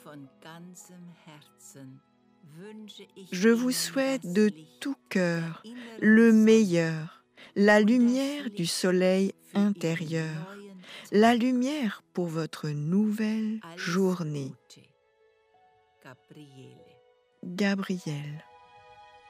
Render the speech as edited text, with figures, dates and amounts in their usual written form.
Je vous souhaite de tout cœur le meilleur, la lumière du soleil intérieur, la lumière pour votre nouvelle journée. Gabrielle.